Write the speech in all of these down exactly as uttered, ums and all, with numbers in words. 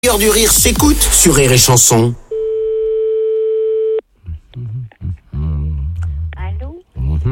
L'heure du rire s'écoute sur Rire et Chanson. Allô?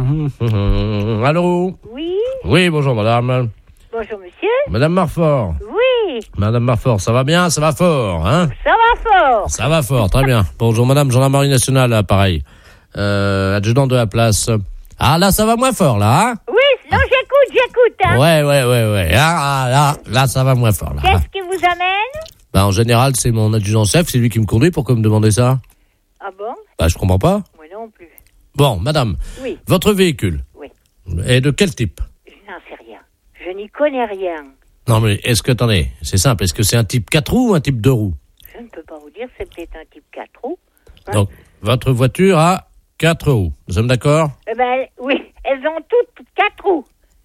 Allô? Oui? Oui, bonjour madame. Bonjour monsieur? Madame Marfort. Oui? Madame Marfort, ça va bien? Ça va fort, hein? Ça va fort? Ça va fort, très bien. Bonjour madame, gendarmerie nationale, là, pareil. Euh, adjudant de la place. Ah là, ça va moins fort, là, hein? Oui, non, j'écoute, j'écoute, hein? Ouais, ouais, ouais, ouais. Ah, ah, là, là, ça va moins fort, là. Qu'est-ce qui vous amène? Bah, en général, c'est mon adjudant-chef, c'est lui qui me conduit. Pourquoi me demander ça? Ah bon? Bah, je comprends pas. Moi non plus. Bon, madame. Oui. Votre véhicule. Oui. est de quel type? Je n'en sais rien. Je n'y connais rien. Non, mais est-ce que, attendez, c'est simple, est-ce que c'est un type quatre roues ou un type deux roues? Je ne peux pas vous dire, c'est peut-être un type quatre roues. Hein? Donc, votre voiture a quatre roues. Nous sommes d'accord? Eh ben, oui, elles ont toutes quatre roues.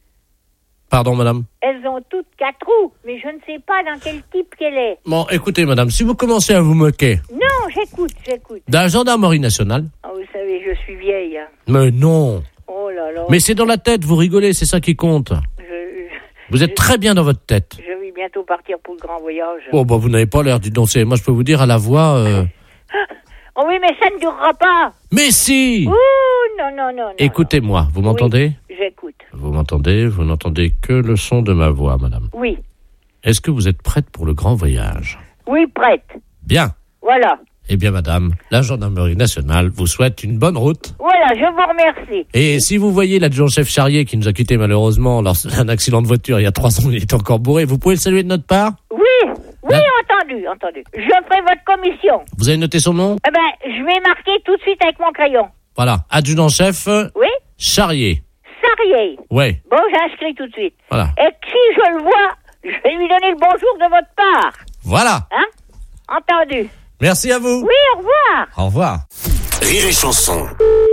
Pardon, madame? Elles ont toutes quatre roues, mais je ne sais pas dans quel type qu'elle est. Bon, écoutez, madame, si vous commencez à vous moquer Non, j'écoute, j'écoute. d'un gendarmerie nationale... Oh, vous savez, je suis vieille. Hein. Mais non! Oh là là. Mais c'est dans la tête, vous rigolez, c'est ça qui compte. Je, je, Vous êtes je, très bien dans votre tête. je vais bientôt partir pour le grand voyage. Oh, bah, vous n'avez pas l'air, dis donc, c'est- moi je peux vous dire à la voix... euh, Oh oui, mais ça ne durera pas. Mais si! Ouh, non, non, non, non. Écoutez-moi, vous non. m'entendez? Oui, j'écoute. Vous m'entendez? Vous n'entendez que le son de ma voix, madame. Oui. Est-ce que vous êtes prête pour le grand voyage? Oui, prête. Bien. Voilà. Eh bien, madame, la gendarmerie nationale vous souhaite une bonne route. Voilà, je vous remercie. Et si vous voyez l'adjudant-chef Charrier qui nous a quittés malheureusement lors d'un accident de voiture il y a trois ans, il est encore bourré, vous pouvez le saluer de notre part? Oui, oui, La- entendu, entendu. Je ferai votre commission. Vous avez noté son nom? Eh ben, je vais marquer tout de suite avec mon crayon. Voilà, adjudant-chef Oui? Charrier. Sarrier. Ouais, Bon, j'inscris tout de suite. voilà. Et si je le vois, je vais lui donner le bonjour de votre part. Voilà. Hein? Entendu. Merci à vous. Oui, au revoir. Au revoir. Rire et Chanson.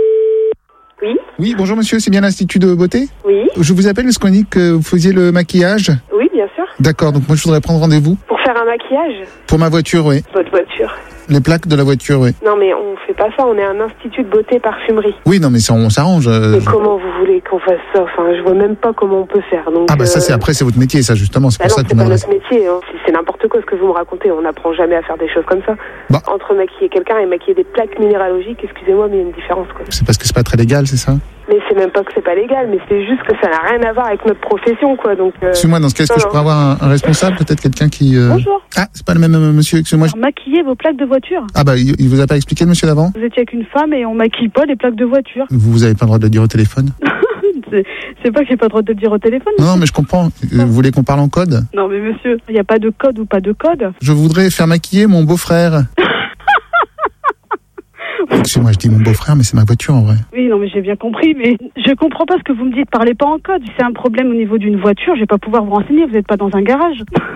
Oui, Oui, bonjour monsieur, c'est bien l'Institut de beauté? oui, Je vous appelle parce qu'on dit que vous faisiez le maquillage. oui, bien sûr. D'accord, donc moi je voudrais prendre rendez-vous Pour faire un maquillage, pour ma voiture, oui. votre voiture. Les plaques de la voiture, oui. Non, mais on fait pas ça, on est un institut de beauté parfumerie. Oui, non mais ça, on s'arrange. euh, Mais je- comment vous voulez qu'on fasse ça? Enfin, je vois même pas comment on peut faire. Donc, Ah bah ça euh, c'est après, c'est votre métier ça justement, c'est bah pour non, ça c'est qu'on pas adresse. notre métier. Hein. C'est- C'est n'importe quoi ce que vous me racontez. On n'apprend jamais à faire des choses comme ça. Bah. Entre maquiller quelqu'un et maquiller des plaques minéralogiques, excusez-moi, mais il y a une différence, quoi. C'est parce que c'est pas très légal, c'est ça? Mais c'est même pas que c'est pas légal, mais c'est juste que ça n'a rien à voir avec notre profession, quoi. Donc. euh, Excusez-moi, dans ce cas, est-ce que non, je non. pourrais avoir un, un responsable, peut-être quelqu'un qui... euh, Bonjour. Ah, c'est pas le même euh, monsieur, excusez-moi. je- Maquiller vos plaques de voiture. Ah bah, il, il vous a pas expliqué le monsieur d'avant? Vous étiez avec une femme et on maquille pas les plaques de voiture. Vous, vous avez pas le droit de le dire au téléphone? C'est, c'est pas que j'ai pas le droit de le dire au téléphone. Non, non, mais je comprends. Euh, Vous voulez qu'on parle en code? Non mais monsieur, il n'y a pas de code ou pas de code. Je voudrais faire maquiller mon beau-frère. Excusez-moi, je dis mon beau-frère, mais c'est ma voiture en vrai. Oui, non mais j'ai bien compris, mais je comprends pas ce que vous me dites. Parlez pas en code. Si c'est un problème au niveau d'une voiture, je vais pas pouvoir vous renseigner. Vous n'êtes pas dans un garage.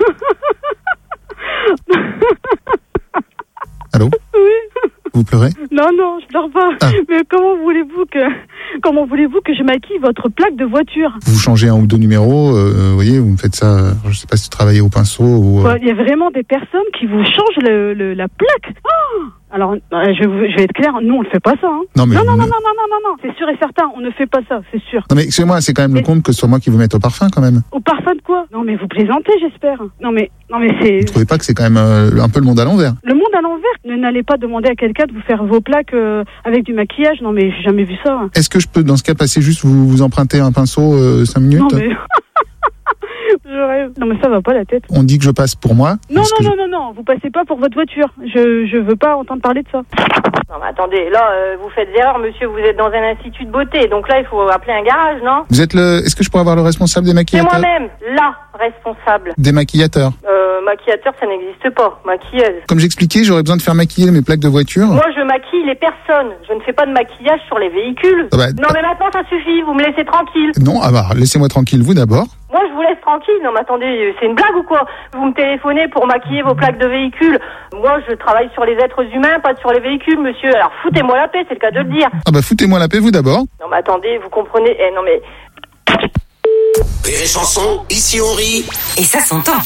Allô? Oui. Vous pleurez? Non, non, je dors pas. Ah. Mais comment voulez-vous que, comment voulez-vous que je maquille votre plaque de voiture? Vous changez un ou deux numéros, euh, vous voyez, vous me faites ça, euh, je sais pas si vous travaillez au pinceau ou... euh, Quoi, il y a vraiment des personnes qui vous changent le, le- la plaque. Oh Alors, euh, je, vais vous- je vais être clair, nous on ne fait pas ça. Hein. Non, mais non, non, vous non, me- non, non, non, non, non, c'est sûr et certain, on ne fait pas ça, c'est sûr. Non mais excusez-moi, c'est quand même le Mais- compte que ce soit moi qui vous mette au parfum quand même. Au parfum de quoi? Non, mais vous plaisantez, j'espère. Non, mais, non, mais c'est Vous trouvez pas que c'est quand même euh, un peu le monde à l'envers? le monde à l'envers. Ne n'allez pas demander à quelqu'un de vous faire vos plaques euh, avec du maquillage. Non, mais j'ai jamais vu ça. hein. Est-ce que je peux dans ce cas passer juste vous, vous emprunter un pinceau euh, cinq minutes? Non, mais. Je rêve. Non, mais ça va pas la tête. On dit que je passe pour moi. Non, Est-ce que non, je- non, non, non, vous passez pas pour votre voiture. Je, je veux pas entendre parler de ça. Non mais attendez, là euh, vous faites erreur monsieur, vous êtes dans un institut de beauté, donc là il faut appeler un garage, non? Vous êtes le... Est-ce que je pourrais avoir le responsable des C'est maquillateurs? moi-même, la responsable. Des maquillateurs. Euh, maquillateur ça n'existe pas, maquilleuse. Comme j'expliquais, j'aurais besoin de faire maquiller mes plaques de voiture. Moi je maquille les personnes, je ne fais pas de maquillage sur les véhicules. Ah bah, Non mais maintenant ça suffit, vous me laissez tranquille. Non, ah bah, laissez-moi tranquille, vous d'abord. Moi je vous laisse tranquille, non mais attendez, c'est une blague ou quoi? Vous me téléphonez pour maquiller vos plaques de véhicules. Moi je travaille sur les êtres humains, pas sur les véhicules monsieur, alors foutez-moi la paix, c'est le cas de le dire. Ah bah, foutez-moi la paix, vous d'abord. Non mais attendez, vous comprenez, eh non mais... Rire et Chanson, ici on rit. Et ça s'entend.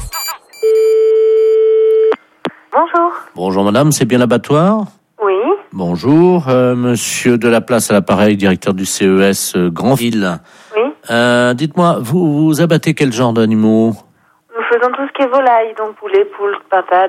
Bonjour. Bonjour madame, c'est bien l'abattoir? Oui. Bonjour, euh, monsieur de la place à l'appareil, directeur du C E S euh, Grandville. Oui. Euh, dites-moi, vous, vous abattez quel genre d'animaux? Nous dans tout ce qui est volaille, donc poulet, poule, patates.